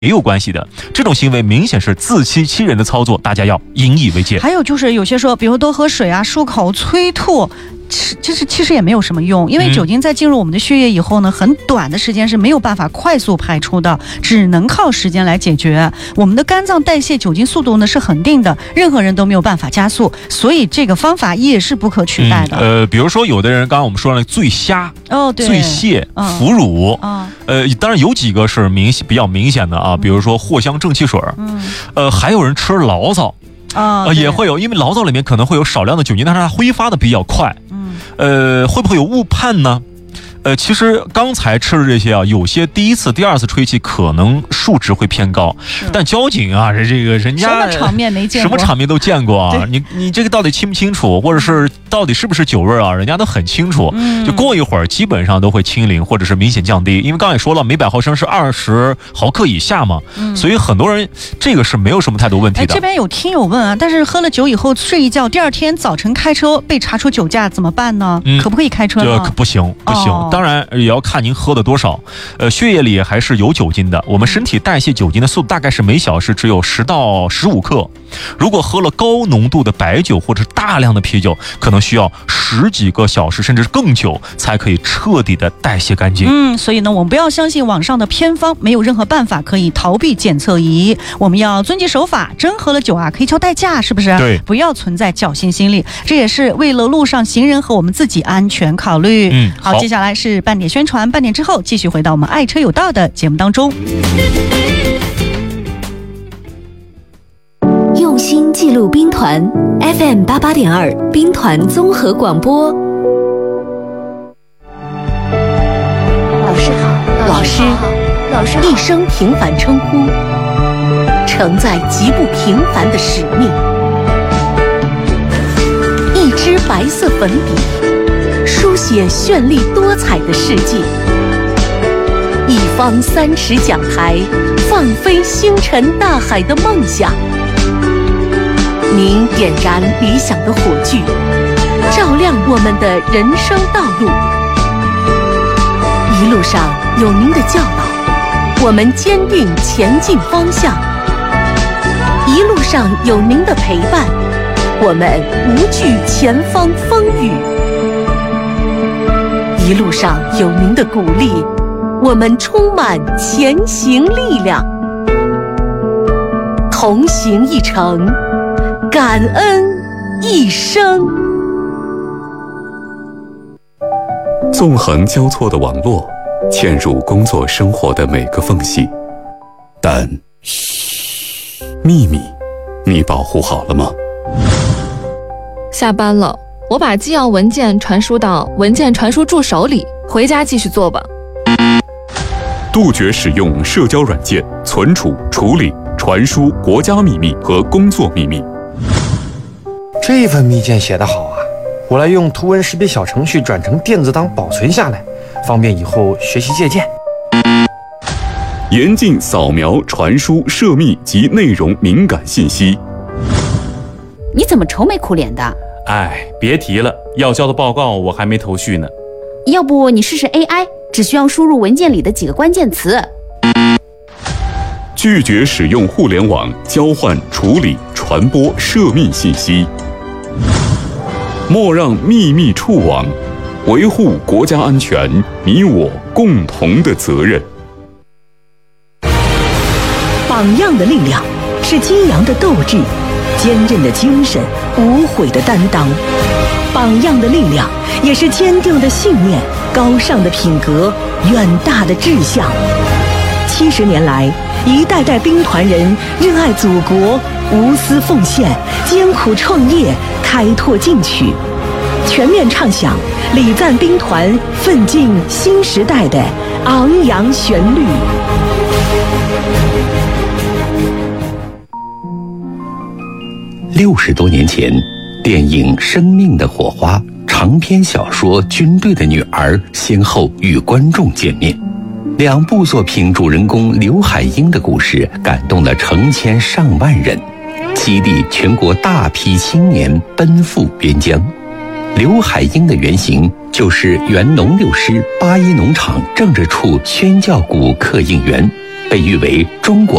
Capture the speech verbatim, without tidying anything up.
也有关系的。这种行为明显是自欺欺人的操作，大家要引以为戒。 还有就是有些说，比如多喝水啊、漱口、催吐，其实其实也没有什么用，因为酒精在进入我们的血液以后呢，很短的时间是没有办法快速排出的，只能靠时间来解决。我们的肝脏代谢酒精速度呢是恒定的，任何人都没有办法加速，所以这个方法也是不可取代的。 嗯、呃，比如说有的人，刚刚我们说了醉虾、 哦，对， 醉蟹、 嗯、 腐乳， 嗯、 呃，当然有几个是明比较明显的啊，比如说藿香正气水，嗯，呃，还有人吃醪糟。 啊、 呃，也会有，因为醪糟里面可能会有少量的酒精，但是它挥发的比较快。嗯，呃，会不会有误判呢？呃，其实刚才吃的这些啊，有些第一次、第二次吹气可能数值会偏高，但交警啊，这个人家什么场面没见过， 什么场面都见过啊。你你这个到底清不清楚，或者是到底是不是酒味啊？人家都很清楚。嗯，就过一会儿基本上都会清零，或者是明显降低。因为刚才也说了，每百毫升是二十毫克以下嘛，嗯、所以很多人这个是没有什么太多问题的。 哎，这边有听友问啊，但是喝了酒以后睡一觉，第二天早晨开车被查出酒驾怎么办呢？嗯、可不可以开车呢？ 不行，不行。哦、当然也要看您喝的多少，呃，血液里还是有酒精的。我们身体代谢酒精的速度大概是每小时只有十到十五克。如果喝了高浓度的白酒或者是大量的啤酒，可能需要十几个小时甚至更久才可以彻底的代谢干净。 嗯，所以呢，我们不要相信网上的偏方，没有任何办法可以逃避检测仪。我们要遵纪守法，真喝了酒啊，可以交代驾，是不是？ 对， 不要存在侥幸心理，这也是为了路上行人和我们自己安全考虑。嗯，好，好接下来是半点宣传。半点之后继续回到我们爱车有道的节目当中。 用心记录兵团 F M 八八点二兵团综合广播。老师好，老师，老师一声平凡称呼，承载极不平凡的使命。一支白色粉笔，书写绚丽多彩的世界。一方三尺讲台，放飞星辰大海的梦想。您点燃理想的火炬，照亮我们的人生道路。一路上有您的教导，我们坚定前进方向；一路上有您的陪伴，我们无惧前方风雨；一路上有您的鼓励，我们充满前行力量。同行一程，感恩一生。 纵横交错的网络，嵌入工作生活的每个缝隙，但嘘，秘密，你保护好了吗？ 下班了，我把纪要文件传输到文件传输助手里，回家继续做吧。 杜绝使用社交软件存储、处理、传输国家秘密和工作秘密。 这份密件写得好啊，我来用图文识别小程序转成电子档保存下来，方便以后学习借鉴。 严禁扫描、传输涉密及内容敏感信息。 你怎么愁眉苦脸的？ 哎，别提了，要交的报告我还没头绪呢。 要不你试试 A I， 只需要输入文件里的几个关键词。 拒绝使用互联网交换、处理、传播涉密信息。莫让秘密触网，维护国家安全，你我共同的责任。 榜样的力量是激扬的斗志，坚韧的精神，无悔的担当。榜样的力量也是坚定的信念，高尚的品格，远大的志向。七十年来，一代代兵团人热爱祖国，无私奉献，艰苦创业，开拓进取，全面唱响礼赞兵团奋进新时代的昂扬旋律。 六十多年前，电影《生命的火花》、长篇小说《军队的女儿》先后与观众见面。两部作品主人公刘海英的故事感动了成千上万人，激励全国大批青年奔赴边疆。刘海英的原型就是原农六师八一农场政治处宣教股客应员， 被誉为中国